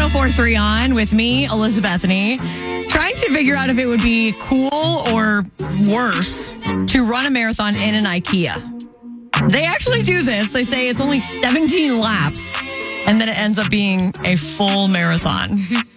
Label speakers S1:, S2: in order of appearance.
S1: 1043 on with me, Elizabethany, trying to figure out if it would be cool or worse to run a marathon in an IKEA. They actually do this. They say it's only 17 laps, and then it ends up being a full marathon.